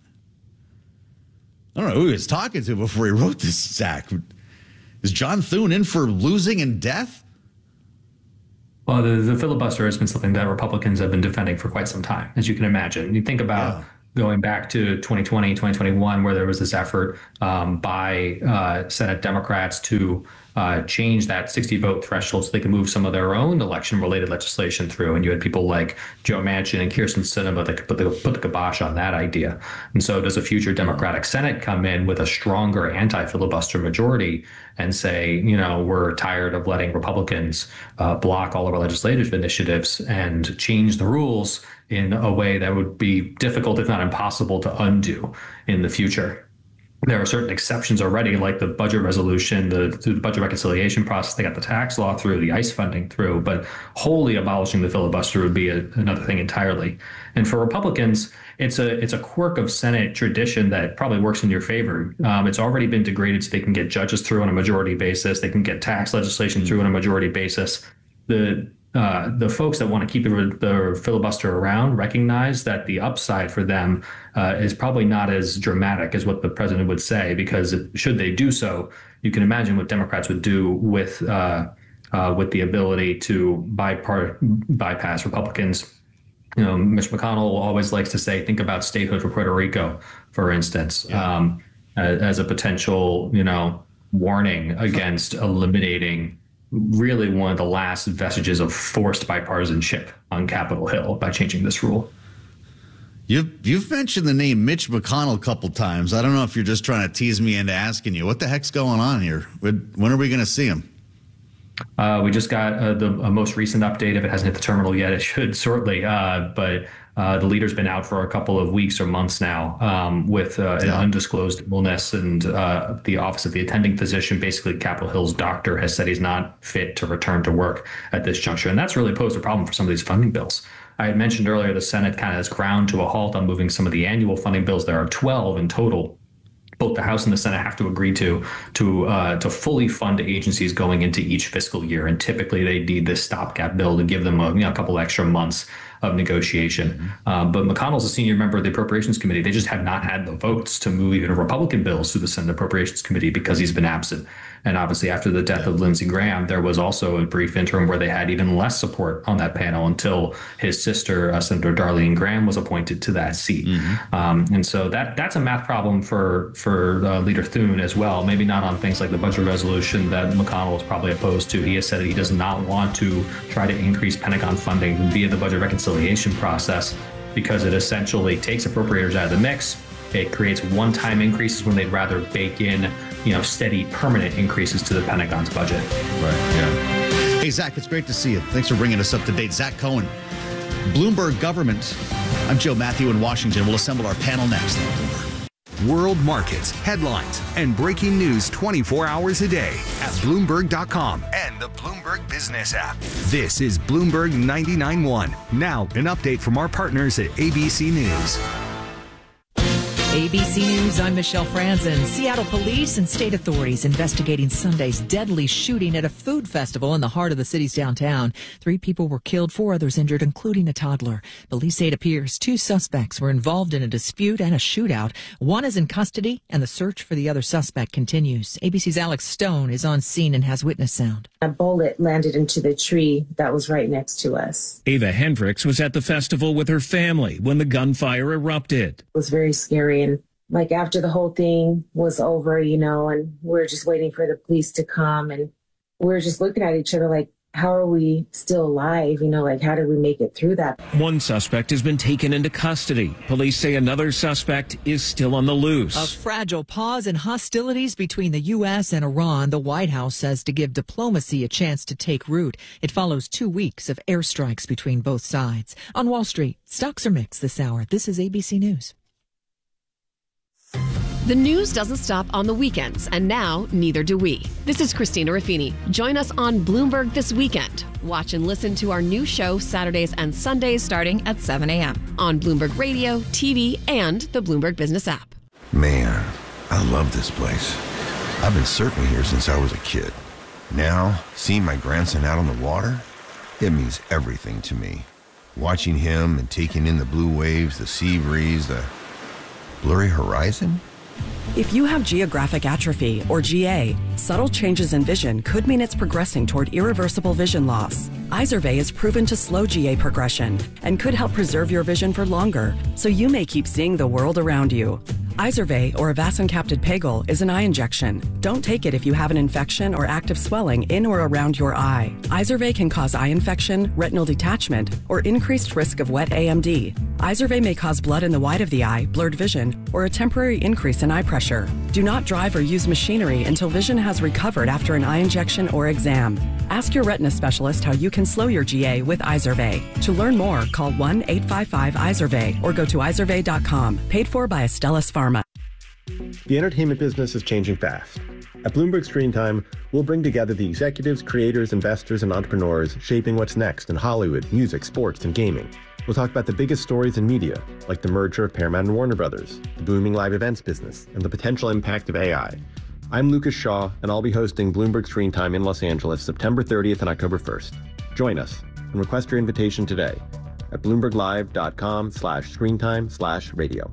I don't know who he was talking to before he wrote this, Zach. Is John Thune in for losing and death? Well, the, the filibuster has been something that Republicans have been defending for quite some time, as you can imagine. You think about yeah. going back to twenty twenty, twenty twenty-one, where there was this effort um, by uh, Senate Democrats to uh, change that sixty vote threshold so they could move some of their own election-related legislation through. And you had people like Joe Manchin and Kyrsten Sinema that could put the, put the kibosh on that idea. And so does a future Democratic Senate come in with a stronger anti-filibuster majority and say, you know, we're tired of letting Republicans uh, block all of our legislative initiatives and change the rules in a way that would be difficult, if not impossible, to undo in the future? There are certain exceptions already, like the budget resolution, the, the budget reconciliation process. They got the tax law through, the ICE funding through, but wholly abolishing the filibuster would be a, another thing entirely. And for Republicans, it's a it's a quirk of Senate tradition that probably works in your favor. Um, it's already been degraded so they can get judges through on a majority basis. They can get tax legislation through on a majority basis. The Uh, the folks that want to keep the, the filibuster around recognize that the upside for them uh, is probably not as dramatic as what the president would say, because should they do so, you can imagine what Democrats would do with uh, uh, with the ability to bypart- bypass Republicans. You know, Mitch McConnell always likes to say, think about statehood for Puerto Rico, for instance, yeah. um, as, as a potential, you know, warning against eliminating really one of the last vestiges of forced bipartisanship on Capitol Hill by changing this rule. You've, you've mentioned the name Mitch McConnell a couple times. I don't know if you're just trying to tease me into asking you, what the heck's going on here? When are we going to see him? Uh, we just got uh, the a most recent update. If it hasn't hit the terminal yet, it should shortly. Uh, but uh, the leader's been out for a couple of weeks or months now um, with uh, an undisclosed illness, and uh, the Office of the Attending Physician, basically Capitol Hill's doctor, has said he's not fit to return to work at this juncture. And that's really posed a problem for some of these funding bills. I had mentioned earlier the Senate kind of has ground to a halt on moving some of the annual funding bills. There are twelve in total. Both the House and the Senate have to agree to to uh, to fully fund agencies going into each fiscal year, and typically they need this stopgap bill to give them a, you know, a couple extra months of negotiation. Mm-hmm. Uh, but McConnell's a senior member of the Appropriations Committee. They just have not had the votes to move even Republican bills through the Senate Appropriations Committee because he's been absent. And obviously, after the death of Lindsey Graham, there was also a brief interim where they had even less support on that panel until his sister, uh, Senator Darlene Graham, was appointed to that seat. Mm-hmm. Um, and so that that's a math problem for for uh, Leader Thune as well. Maybe not on things like the budget resolution that McConnell is probably opposed to. He has said that he does not want to try to increase Pentagon funding via the budget reconciliation process because it essentially takes appropriators out of the mix. It creates one-time increases when they'd rather bake in, you know, steady, permanent increases to the Pentagon's budget. Right, yeah. Hey, Zach, it's great to see you. Thanks for bringing us up to date. Zach Cohen, Bloomberg Government. I'm Joe Matthew in Washington. We'll assemble our panel next. World markets, headlines, and breaking news twenty-four hours a day at Bloomberg dot com and the Bloomberg Business app. This is Bloomberg ninety-nine point one. Now, an update from our partners at A B C News. A B C News, I'm Michelle Franzen. Seattle police and state authorities investigating Sunday's deadly shooting at a food festival in the heart of the city's downtown. Three people were killed, four others injured, including a toddler. Police say it appears two suspects were involved in a dispute and a shootout. One is in custody, and the search for the other suspect continues. A B C's Alex Stone is on scene and has witness sound. A bullet landed into the tree that was right next to us. Ava Hendricks was at the festival with her family when the gunfire erupted. It was very scary. And like after the whole thing was over, you know, and we we're just waiting for the police to come, and we we're just looking at each other like, how are we still alive? You know, like, how did we make it through that? One suspect has been taken into custody. Police say another suspect is still on the loose. A fragile pause in hostilities between the U S and Iran, the White House says, to give diplomacy a chance to take root. It follows two weeks of airstrikes between both sides. On Wall Street, stocks are mixed this hour. This is A B C News. The news doesn't stop on the weekends, and now neither do we. This is Christina Raffini. Join us on Bloomberg This Weekend. Watch and listen to our new show Saturdays and Sundays starting at seven a.m. on Bloomberg Radio, T V, and the Bloomberg Business app. Man, I love this place. I've been surfing here since I was a kid. Now, seeing my grandson out on the water, it means everything to me. Watching him and taking in the blue waves, the sea breeze, the blurry horizon. If you have geographic atrophy, or G A, subtle changes in vision could mean it's progressing toward irreversible vision loss. Izervay is proven to slow G A progression and could help preserve your vision for longer, so you may keep seeing the world around you. Izervay, or avacincaptad pegol, is an eye injection. Don't take it if you have an infection or active swelling in or around your eye. Izervay can cause eye infection, retinal detachment, or increased risk of wet A M D. Izervay may cause blood in the white of the eye, blurred vision, or a temporary increase in eye pressure. Do not drive or use machinery until vision has recovered after an eye injection or exam. Ask your retina specialist how you can slow your G A with Izervay. To learn more, call one eight five five Izervay or go to izervay dot com. Paid for by Astellas Pharma. The entertainment business is changing fast. At Bloomberg Screen Time, we'll bring together the executives, creators, investors, and entrepreneurs shaping what's next in Hollywood, music, sports, and gaming. We'll talk about the biggest stories in media, like the merger of Paramount and Warner Brothers, the booming live events business, and the potential impact of A I. I'm Lucas Shaw, and I'll be hosting Bloomberg Screen Time in Los Angeles September thirtieth and October first. Join us and request your invitation today at bloomberglive.com slash screentime slash radio.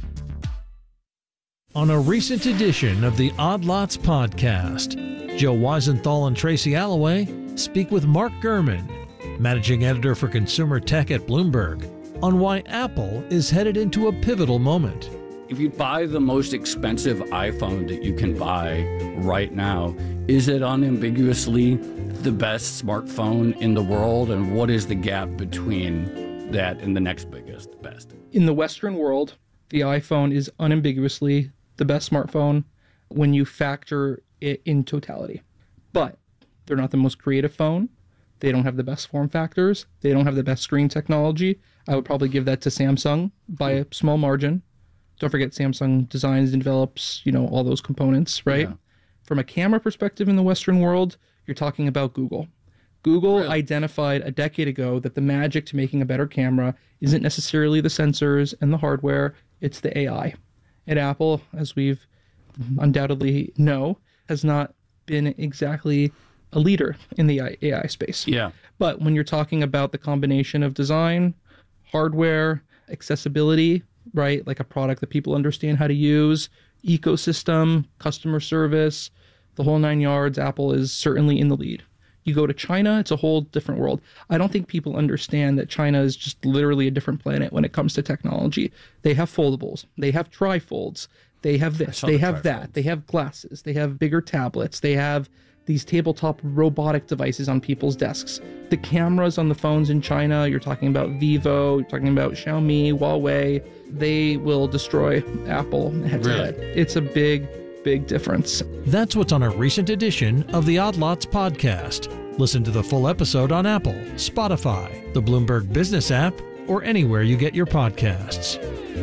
On a recent edition of the Odd Lots podcast, Joe Weisenthal and Tracy Alloway speak with Mark Gurman, managing editor for consumer tech at Bloomberg, on why Apple is headed into a pivotal moment. If you buy the most expensive iPhone that you can buy right now, is it unambiguously the best smartphone in the world? And what is the gap between that and the next biggest best? In the Western world, the iPhone is unambiguously the best smartphone when you factor it in totality. But they're not the most creative phone. They don't have the best form factors. They don't have the best screen technology. I would probably give that to Samsung by a small margin. Don't forget Samsung designs and develops, you know, all those components, right? Yeah. From a camera perspective in the Western world, you're talking about Google. Google really? identified a decade ago that the magic to making a better camera isn't necessarily the sensors and the hardware, it's the A I. At Apple, as we've undoubtedly know, has not been exactly a leader in the A I space. Yeah. But when you're talking about the combination of design, hardware, accessibility, right, like a product that people understand how to use, ecosystem, customer service, the whole nine yards, Apple is certainly in the lead. You go to China, it's a whole different world. I don't think people understand that China is just literally a different planet when it comes to technology. They have foldables. They have trifolds. They have this. They have that. They have glasses. They have bigger tablets. They have these tabletop robotic devices on people's desks. The cameras on the phones in China, you're talking about Vivo, you're talking about Xiaomi, Huawei, they will destroy Apple head to head. It's a big, big difference. That's what's on a recent edition of the Odd Lots podcast. Listen to the full episode on Apple, Spotify, the Bloomberg Business app, or anywhere you get your podcasts.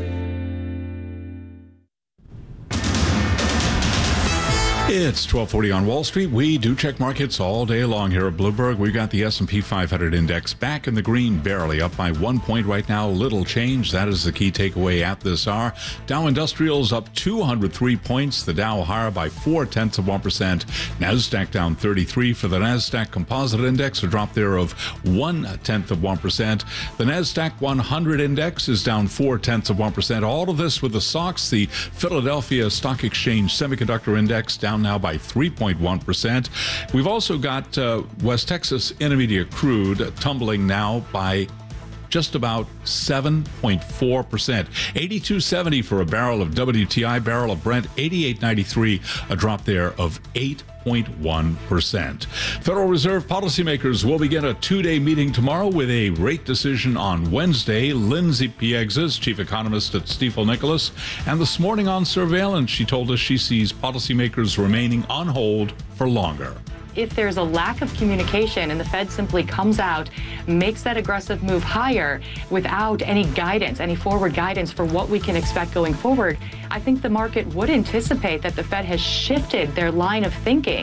It's twelve forty on Wall Street. We do check markets all day long here at Bloomberg. We've got the S and P five hundred index back in the green, barely up by one point right now. Little change. That is the key takeaway at this hour. Dow Industrials up two hundred three points. The Dow higher by four tenths of one percent. NASDAQ down thirty-three for the NASDAQ Composite Index, a drop there of one tenth of one percent. The NASDAQ one hundred Index is down four tenths of one percent. All of this with the S O X, the Philadelphia Stock Exchange Semiconductor Index, down now by three point one percent. We've also got uh, West Texas Intermediate Crude tumbling now by just about seven point four percent. eighty-two seventy for a barrel of W T I, barrel of Brent, eighty-eight ninety-three, a drop there of eight point one percent. Federal Reserve policymakers will begin a two-day meeting tomorrow with a rate decision on Wednesday. Lindsay Piegzas, chief economist at Stifel Nicolaus, and this morning on Surveillance, she told us she sees policymakers remaining on hold for longer. If there's a lack of communication and the Fed simply comes out, makes that aggressive move higher without any guidance, any forward guidance for what we can expect going forward, I think the market would anticipate that the Fed has shifted their line of thinking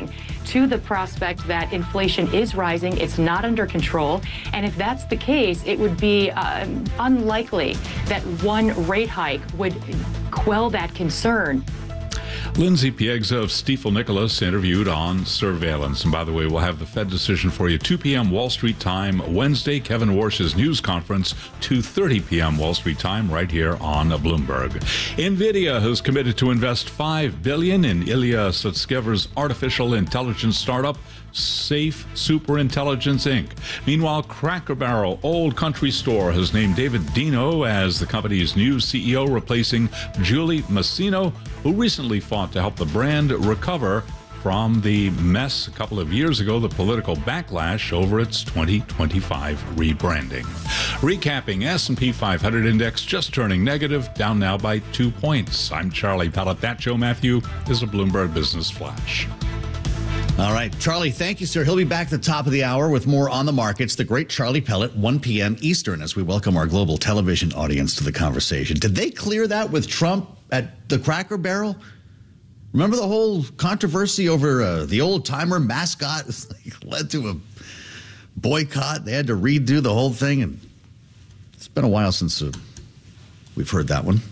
to the prospect that inflation is rising, it's not under control. And if that's the case, it would be uh, unlikely that one rate hike would quell that concern. Lindsay Piegza of Stifel Nicolaus interviewed on surveillance. And by the way, we'll have the Fed decision for you two p.m. Wall Street time Wednesday. Kevin Warsh's news conference, two thirty p.m. Wall Street time, right here on Bloomberg. NVIDIA has committed to invest five billion dollars in Ilya Sutskever's artificial intelligence startup, Safe Superintelligence, Incorporated. Meanwhile, Cracker Barrel Old Country Store has named David Dino as the company's new C E O, replacing Julie Masino, who recently fought to help the brand recover from the mess a couple of years ago, the political backlash over its twenty twenty-five rebranding. Recapping, S and P five hundred index just turning negative, down now by two points. I'm Charlie Pellet. That Joe Matthew is a Bloomberg Business Flash. All right, Charlie, thank you, sir. He'll be back at the top of the hour with more on the markets. The great Charlie Pellet, one p.m. Eastern, as we welcome our global television audience to the conversation. Did they clear that with Trump at the Cracker Barrel? Remember the whole controversy over uh, the old-timer mascot? It led to a boycott. They had to redo the whole thing, and it's been a while since uh, we've heard that one.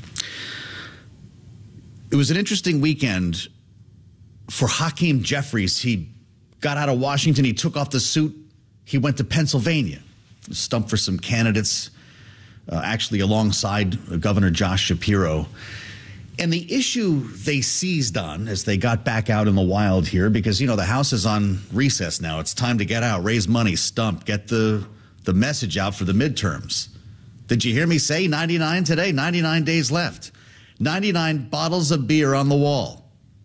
It was an interesting weekend for Hakeem Jeffries. He got out of Washington. He took off the suit. He went to Pennsylvania, stumped for some candidates, uh, actually alongside Governor Josh Shapiro. And the issue they seized on as they got back out in the wild here, because, you know, the House is on recess now. It's time to get out, raise money, stump, get the, the message out for the midterms. Did you hear me say ninety-nine today? ninety-nine days left. ninety-nine bottles of beer on the wall.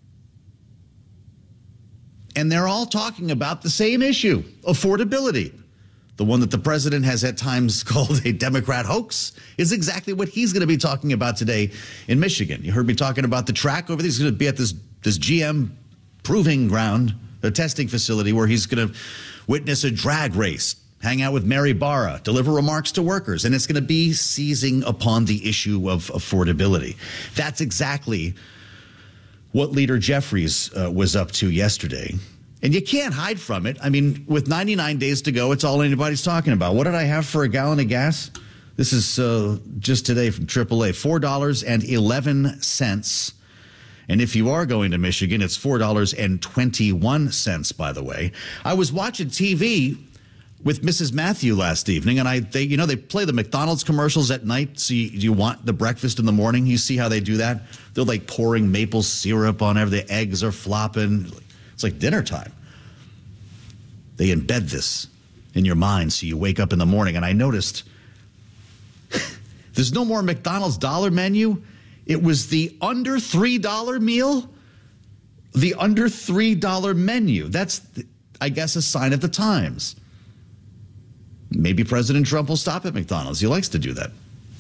And they're all talking about the same issue, affordability. The one that the president has at times called a Democrat hoax is exactly what he's going to be talking about today in Michigan. You heard me talking about the track over there. He's going to be at this, this G M proving ground, a testing facility where he's going to witness a drag race, hang out with Mary Barra, deliver remarks to workers. And it's going to be seizing upon the issue of affordability. That's exactly what Leader Jeffries uh, was up to yesterday. And you can't hide from it. I mean, with ninety-nine days to go, it's all anybody's talking about. What did I have for a gallon of gas? This is uh, just today from triple A, four dollars and eleven cents. And if you are going to Michigan, it's four dollars and twenty-one cents, by the way. I was watching T V with Missus Matthew last evening, and I, they, you know, they play the McDonald's commercials at night. So you, you want the breakfast in the morning. You see how they do that? They're like pouring maple syrup on everything. The eggs are flopping. It's like dinner time. They embed this in your mind so you wake up in the morning. And I noticed there's no more McDonald's dollar menu. It was the under three dollar meal, the under three dollar menu. That's, I guess, a sign of the times. Maybe President Trump will stop at McDonald's. He likes to do that.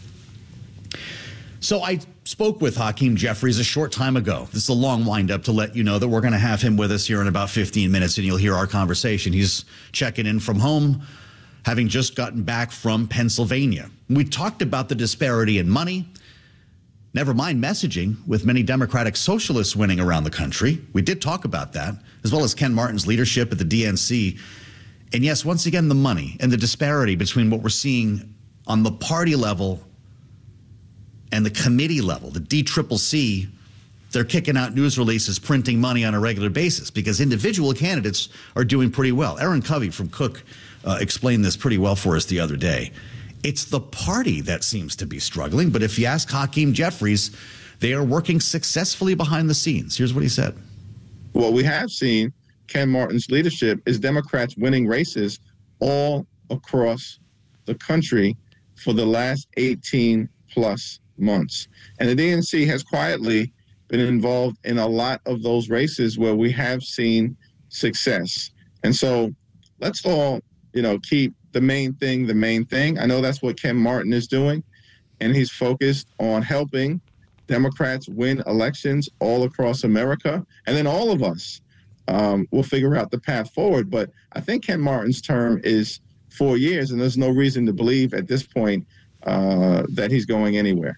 So I spoke with Hakeem Jeffries a short time ago. This is a long windup to let you know that we're going to have him with us here in about fifteen minutes, and you'll hear our conversation. He's checking in from home, having just gotten back from Pennsylvania. We talked about the disparity in money, never mind messaging, with many Democratic socialists winning around the country. We did talk about that, as well as Ken Martin's leadership at the D N C. And yes, once again, the money and the disparity between what we're seeing on the party level and the committee level, the D C C C, they're kicking out news releases, printing money on a regular basis because individual candidates are doing pretty well. Aaron Covey from Cook uh, explained this pretty well for us the other day. It's the party that seems to be struggling, but if you ask Hakeem Jeffries, they are working successfully behind the scenes. Here's what he said. What we have seen, Ken Martin's leadership, is Democrats winning races all across the country for the last eighteen plus months. And the D N C has quietly been involved in a lot of those races where we have seen success. And so let's all, you know, keep the main thing the main thing. I know that's what Ken Martin is doing, and he's focused on helping Democrats win elections all across America. And then all of us um, will figure out the path forward. But I think Ken Martin's term is four years, and there's no reason to believe at this point uh, that he's going anywhere.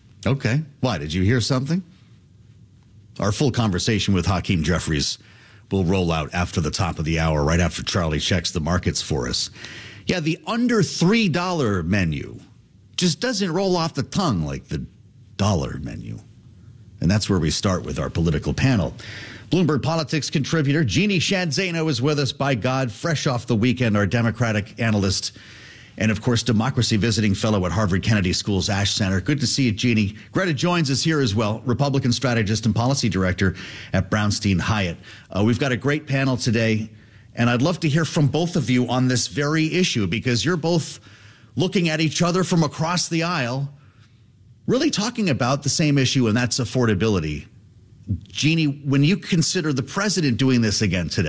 Okay. Why? Did you hear something? Our full conversation with Hakeem Jeffries will roll out after the top of the hour, right after Charlie checks the markets for us. Yeah, the under three dollar menu just doesn't roll off the tongue like the dollar menu. And that's where we start with our political panel. Bloomberg Politics contributor Jeannie Sheehan Zaino is with us, by God, fresh off the weekend, our Democratic analyst, and, of course, democracy visiting fellow at Harvard Kennedy School's Ash Center. Good to see you, Jeannie. Greta joins us here as well, Republican strategist and policy director at Brownstein Hyatt. Uh, we've got a great panel today, and I'd love to hear from both of you on this very issue, because you're both looking at each other from across the aisle, really talking about the same issue, and that's affordability. Jeannie, when you consider the president doing this again today,